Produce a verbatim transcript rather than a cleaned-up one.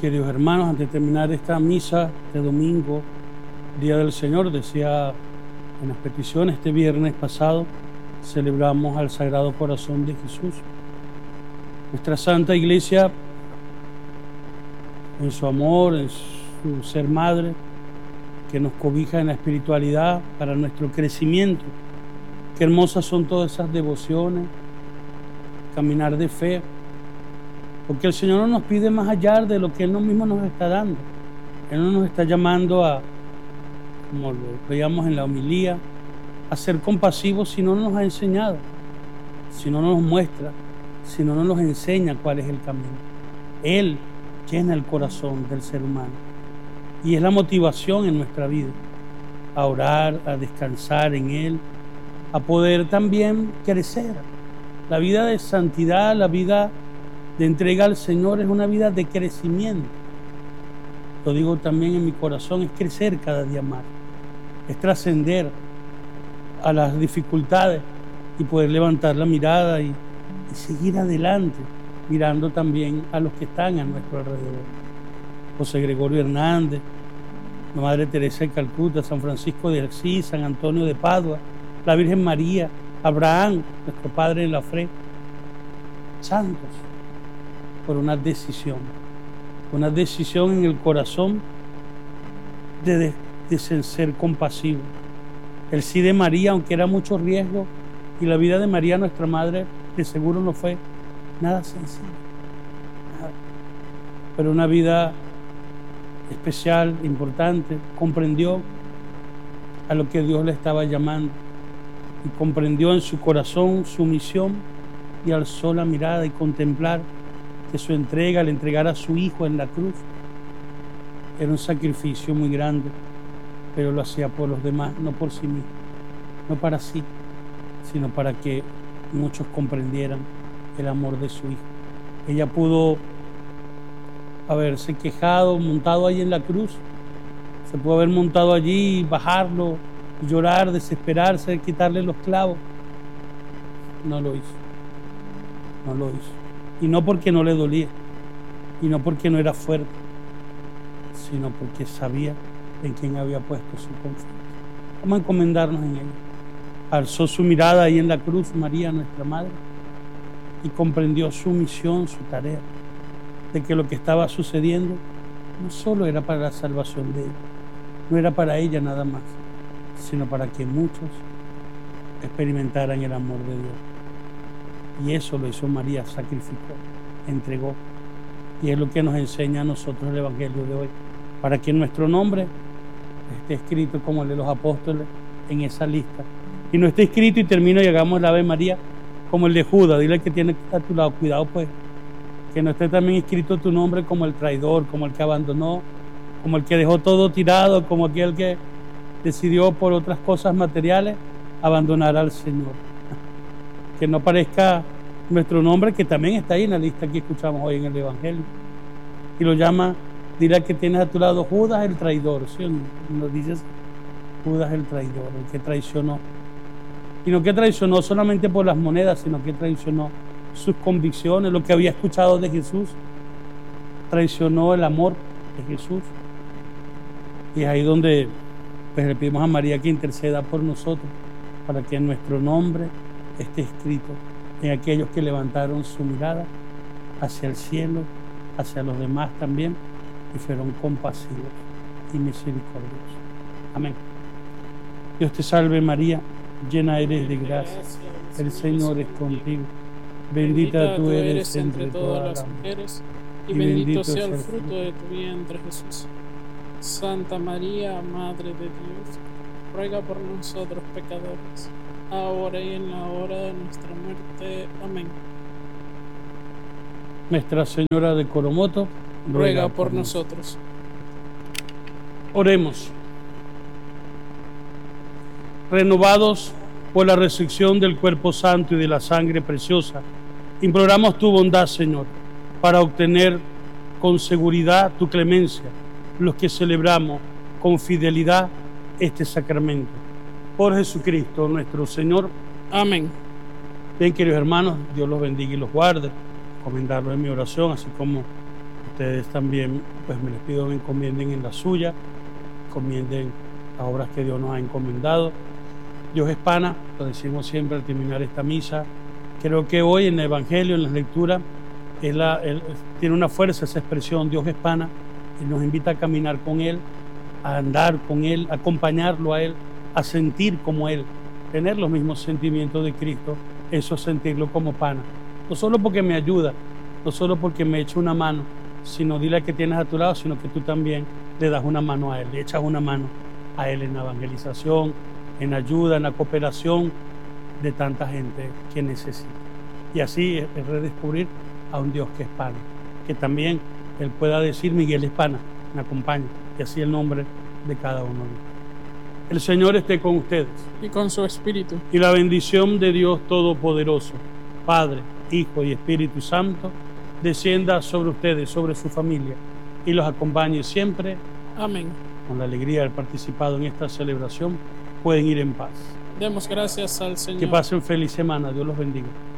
Queridos hermanos, antes de terminar esta misa de domingo, Día del Señor, decía en las peticiones, este viernes pasado celebramos al Sagrado Corazón de Jesús. Nuestra Santa Iglesia, en su amor, en su ser madre, que nos cobija en la espiritualidad para nuestro crecimiento. Qué hermosas son todas esas devociones, caminar de fe, porque el Señor no nos pide más allá de lo que Él mismo nos está dando. Él no nos está llamando a, como lo veíamos en la homilía, a ser compasivos si no nos ha enseñado, si no nos muestra, si no nos enseña cuál es el camino. Él llena el corazón del ser humano y es la motivación en nuestra vida a orar, a descansar en Él, a poder también crecer. La vida de santidad, la vida de entrega al Señor es una vida de crecimiento. Lo digo también en mi corazón, es crecer cada día más, es trascender a las dificultades y poder levantar la mirada y, y seguir adelante, mirando también a los que están a nuestro alrededor. José Gregorio Hernández, la Madre Teresa de Calcuta, San Francisco de Asís, San Antonio de Padua, la Virgen María, Abraham, nuestro Padre de la Fe, santos, por una decisión, una decisión en el corazón de, de, de ser compasivo. El sí de María, aunque era mucho riesgo, y la vida de María, nuestra Madre, de seguro no fue nada sencillo, nada. Pero una vida especial, importante, comprendió a lo que Dios le estaba llamando y comprendió en su corazón su misión y alzó la mirada y contemplar que su entrega, al entregar a su hijo en la cruz, era un sacrificio muy grande, pero lo hacía por los demás, no por sí mismo, no para sí, sino para que muchos comprendieran el amor de su hijo. Ella pudo haberse quejado, montado ahí en la cruz, se pudo haber montado allí, bajarlo, llorar, desesperarse, quitarle los clavos. No lo hizo, no lo hizo. Y no porque no le dolía, y no porque no era fuerte, sino porque sabía en quién había puesto su confianza. Vamos a encomendarnos en Él. Alzó su mirada ahí en la cruz, María, nuestra Madre, y comprendió su misión, su tarea, de que lo que estaba sucediendo no solo era para la salvación de ella, no era para ella nada más, sino para que muchos experimentaran el amor de Dios. Y eso lo hizo María, sacrificó, entregó. Y es lo que nos enseña a nosotros el Evangelio de hoy, para que nuestro nombre esté escrito como el de los apóstoles en esa lista. Y no esté escrito, y termino y hagamos la Ave María como el de Judas. Dile al que tiene que estar a tu lado, cuidado pues, que no esté también escrito tu nombre como el traidor, como el que abandonó, como el que dejó todo tirado, como aquel que decidió por otras cosas materiales abandonar al Señor. Que no aparezca nuestro nombre, que también está ahí en la lista que escuchamos hoy en el Evangelio. Y lo llama, dirá que tienes a tu lado Judas el traidor, ¿sí? Nos dices Judas el traidor, el que traicionó. Y no que traicionó solamente por las monedas, sino que traicionó sus convicciones, lo que había escuchado de Jesús. Traicionó el amor de Jesús. Y es ahí donde pues, le pedimos a María que interceda por nosotros, para que nuestro nombre esté escrito en aquellos que levantaron su mirada hacia el cielo, hacia los demás también, y fueron compasivos y misericordiosos. Amén. Dios te salve María, llena eres de gracia, el Señor es contigo. Bendita tú eres entre todas las mujeres, y bendito sea el fruto de tu vientre, Jesús. Santa María, Madre de Dios, ruega por nosotros pecadores, ahora y en la hora de nuestra muerte. Amén. Nuestra Señora de Coromoto, ruega, ruega por, por nosotros. Oremos. Renovados por la resurrección del cuerpo santo y de la sangre preciosa, imploramos tu bondad, Señor, para obtener con seguridad tu clemencia, los que celebramos con fidelidad este sacramento. Por Jesucristo nuestro Señor. Amén. Bien, queridos hermanos, Dios los bendiga y los guarde. Comendarlo en mi oración, así como Ustedes también, pues me les pido que encomienden en la suya, encomienden las obras que Dios nos ha encomendado. Dios es pana, lo decimos siempre al terminar esta misa. Creo que hoy en el Evangelio, en las lecturas, es la, el, tiene una fuerza esa expresión, Dios es pana, y nos invita a caminar con Él, a andar con Él, a acompañarlo a Él, a sentir como Él, tener los mismos sentimientos de Cristo, eso sentirlo como pana. No solo porque me ayuda, no solo porque me echa una mano, sino dile que tienes a tu lado, sino que tú también le das una mano a Él, le echas una mano a Él en la evangelización, en ayuda, en la cooperación de tanta gente que necesita. Y así es, es redescubrir a un Dios que es pana, que también Él pueda decir, Miguel es pana, me acompaña, y así el nombre de cada uno de ellos. El Señor esté con ustedes. Y con su espíritu. Y la bendición de Dios Todopoderoso, Padre, Hijo y Espíritu Santo, descienda sobre ustedes, sobre su familia, y los acompañe siempre. Amén. Con la alegría de haber participado en esta celebración, pueden ir en paz. Demos gracias al Señor. Que pasen feliz semana. Dios los bendiga.